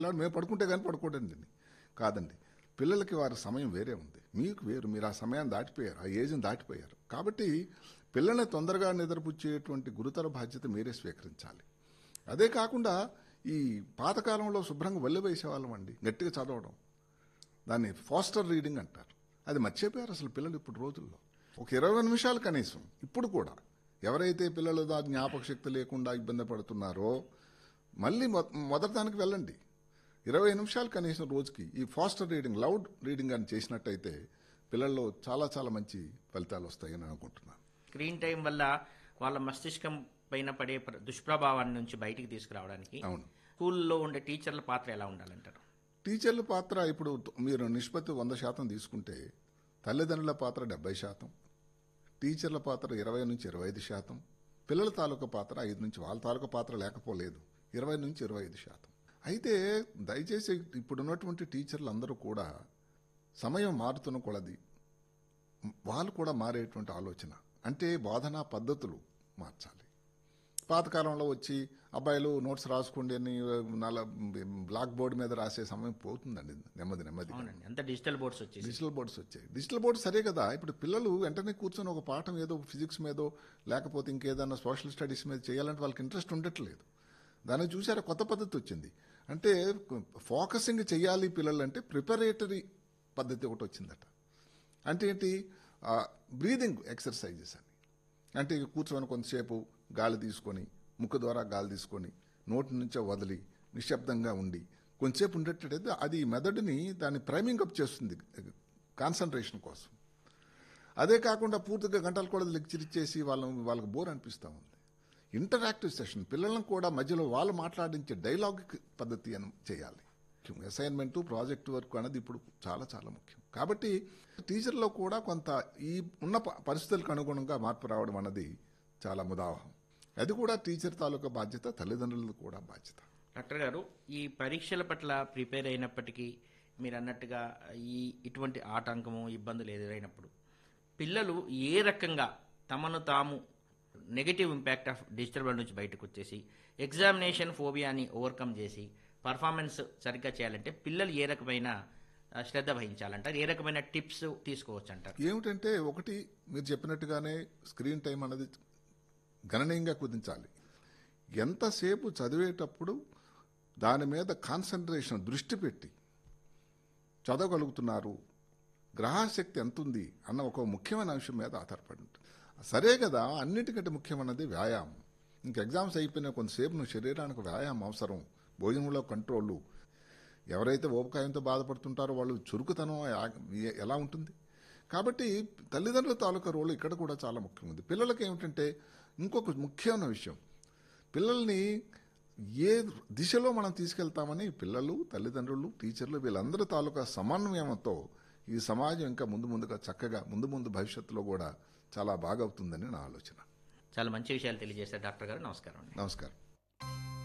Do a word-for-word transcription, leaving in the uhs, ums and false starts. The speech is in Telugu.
పిల్లాడు మేము పడుకుంటే కానీ పడుకోడండి కాదండి. పిల్లలకి వారి సమయం వేరే ఉంది, మీకు వేరు. మీరు ఆ సమయాన్ని దాటిపోయారు, ఆ ఏజ్ని దాటిపోయారు. కాబట్టి పిల్లల్ని తొందరగా నిద్రపుచ్చేటువంటి గురుతర బాధ్యత మీరే స్వీకరించాలి. అదే కాకుండా ఈ పాతకాలంలో శుభ్రంగా వల్లి వేసేవాళ్ళం అండి, గట్టిగా చదవడం, దాన్ని ఫాస్టర్ రీడింగ్ అంటారు. అది మర్చిపోయారు అసలు పిల్లలు ఇప్పుడు రోజుల్లో. ఒక ఇరవై నిమిషాలు కనీసం ఇప్పుడు కూడా ఎవరైతే పిల్లలు దా జ్ఞాపక శక్తి లేకుండా ఇబ్బంది పడుతున్నారో మళ్ళీ మొదటి దానికి వెళ్ళండి. ఇరవై నిమిషాలు కనీసం రోజుకి ఈ ఫాస్టర్ రీడింగ్, లౌడ్ రీడింగ్ అని చేసినట్టయితే పిల్లల్లో చాలా చాలా మంచి ఫలితాలు వస్తాయని అనుకుంటున్నాను. స్క్రీన్ టైం వల్ల వాళ్ళ మస్తిష్కం పైన పడే ప్ర- దుష్ప్రభావాన్ని నుంచి బయటికి తీసుకురావడానికి అవును. స్కూల్లో ఉండే టీచర్ల పాత్ర ఎలా ఉండాలంటారు? టీచర్ల పాత్ర ఇప్పుడు మీరు నిష్పత్తి వంద శాతం తీసుకుంటే తల్లిదండ్రుల పాత్ర డెబ్బై శాతం, టీచర్ల పాత్ర ఇరవై నుంచి ఇరవై ఐదు శాతం, పిల్లల తాలూకా పాత్ర ఐదు నుంచి, వాళ్ళ తాలూకా పాత్ర లేకపోలేదు, ఇరవై నుంచి ఇరవై ఐదు శాతం. అయితే దయచేసి ఇప్పుడున్నటువంటి టీచర్లు అందరూ కూడా సమయం మారుతున్న కొలది వాళ్ళు కూడా మారేటువంటి ఆలోచన, అంటే బోధనా పద్ధతులు మార్చాలి. పాతకాలంలో వచ్చి అబ్బాయిలు నోట్స్ రాసుకోండి అని నల్ల బ్లాక్ బోర్డు మీద రాసే సమయం పోతుందండి నెమ్మది నెమ్మది. అవునండి, అంత డిజిటల్ బోర్డ్స్ వచ్చేసి డిజిటల్ బోర్డ్స్ వచ్చాయి. డిజిటల్ బోర్డ్స్ సరే కదా, ఇప్పుడు పిల్లలు వెంటనే కూర్చొని ఒక పాఠం ఏదో ఫిజిక్స్ మీదో లేకపోతే ఇంకేదన్నా సోషల్ స్టడీస్ మీద చేయాలంటే వాళ్ళకి ఇంట్రెస్ట్ ఉండట్లేదు. దాన్ని చూసారా, కొత్త పద్ధతి వచ్చింది. అంటే ఫోకసింగ్ చేయాలి పిల్లలు అంటే ప్రిపరేటరీ పద్ధతి ఒకటి వచ్చిందట. అంటే ఏంటి, బ్రీదింగ్ ఎక్సర్సైజెస్ అని. అంటే ఇక కూర్చొని కొంతసేపు గాలి తీసుకొని, ముక్కు ద్వారా గాలి తీసుకొని నోటి నుంచే వదిలి నిశ్శబ్దంగా ఉండి కొంతసేపు ఉండేటట్టయితే అది మెదడుని దాన్ని ప్రైమింగ్ అప్ చేస్తుంది కాన్సన్ట్రేషన్ కోసం. అదే కాకుండా పూర్తిగా గంటలు కూడా లెక్చర్ ఇచ్చేసి వాళ్ళని వాళ్ళకి బోర్ అనిపిస్తూ ఉంది. ఇంటరాక్టివ్ సెషన్, పిల్లలను కూడా మధ్యలో వాళ్ళు మాట్లాడించే డైలాగ్ పద్ధతి అని చేయాలి. అసైన్మెంటు, ప్రాజెక్ట్ వర్క్ అనేది ఇప్పుడు చాలా చాలా ముఖ్యం. కాబట్టి టీచర్లో కూడా కొంత ఈ ఉన్న ప- పరిస్థితులకు అనుగుణంగా మార్పు రావడం అన్నది చాలా ముదావహం. అది కూడా టీచర్ తాలూకా బాధ్యత, తల్లిదండ్రులది కూడా బాధ్యత. డాక్టర్ గారు, ఈ పరీక్షల పట్ల ప్రిపేర్ అయినప్పటికీ మీరు అన్నట్టుగా ఈ ఇటువంటి ఆటంకము, ఇబ్బందులు ఎదురైనప్పుడు పిల్లలు ఏ రకంగా తమను తాము negative impact of digital world నుంచి బయటకు వచ్చేసి ఎగ్జామినేషన్ ఫోబియాని ఓవర్కమ్ చేసి పర్ఫార్మెన్స్ సరిగ్గా చేయాలంటే పిల్లలు ఏ రకమైన ఆ, శ్రద్ధ వహించాలంటారు? ఏ రకమైన టిప్స్ తీసుకోవచ్చు అంటారు? ఏమిటంటే ఒకటి, మీరు చెప్పినట్టుగానే స్క్రీన్ టైం అనేది గణనీయంగా కుదించాలి. ఎంతసేపు చదివేటప్పుడు దాని మీద కాన్సన్ట్రేషన్, దృష్టి పెట్టి చదవగలుగుతున్నారు, గ్రహశక్తి ఎంత ఉంది అన్న ఒక ముఖ్యమైన అంశం మీద ఆధారపడి ఉంటుంది. సరే కదా, అన్నిటికంటే ముఖ్యమైనది వ్యాయామం. ఇంక ఎగ్జామ్స్ అయిపోయినా కొంతసేపు నువ్వు శరీరానికి వ్యాయామం అవసరం. భోజనంలో కంట్రోలు. ఎవరైతే ఊబకాయంతో బాధపడుతుంటారో వాళ్ళు చురుకుతనం యా- ఎలా ఉంటుంది. కాబట్టి తల్లిదండ్రుల తాలూకా రోలు ఇక్కడ కూడా చాలా ముఖ్యమైనది. పిల్లలకి ఏమిటంటే ఇంకొక ముఖ్యమైన విషయం, పిల్లల్ని ఏ దిశలో మనం తీసుకెళ్తామని పిల్లలు, తల్లిదండ్రులు, టీచర్లు వీళ్ళందరి తాలూకా సమన్వయంతో ఈ సమాజం ఇంకా ముందు ముందుగా చక్కగా ముందు ముందు భవిష్యత్తులో కూడా చాలా బాగా అవుతుందని నా ఆలోచన. చాలా మంచి విషయాలు తెలియజేశారు డాక్టర్ గారు. నమస్కారం అండి. నమస్కారం.